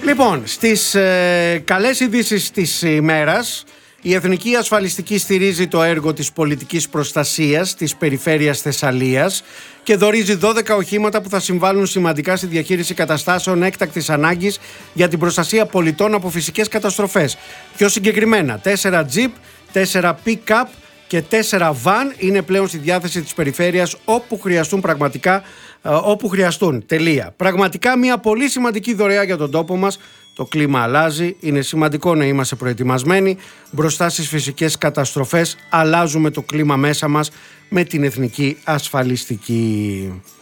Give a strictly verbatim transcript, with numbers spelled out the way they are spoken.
Λοιπόν, στις ε, καλές ειδήσεις της ημέρας, η Εθνική Ασφαλιστική στηρίζει το έργο της πολιτικής προστασίας της περιφέρειας Θεσσαλίας και δωρίζει δώδεκα οχήματα που θα συμβάλλουν σημαντικά στη διαχείριση καταστάσεων έκτακτης ανάγκης για την προστασία πολιτών από φυσικές καταστροφές. Πιο συγκεκριμένα, τέσσερα τζιπ, τέσσερα pick-up και τέσσερα βαν είναι πλέον στη διάθεση της περιφέρειας όπου χρειαστούν πραγματικά, όπου χρειαστούν. Τελεία. Πραγματικά μια πολύ σημαντική δωρεά για τον τόπο μας. Το κλίμα αλλάζει, είναι σημαντικό να είμαστε προετοιμασμένοι μπροστά στις φυσικές καταστροφές. Αλλάζουμε το κλίμα μέσα μας με την Εθνική Ασφαλιστική.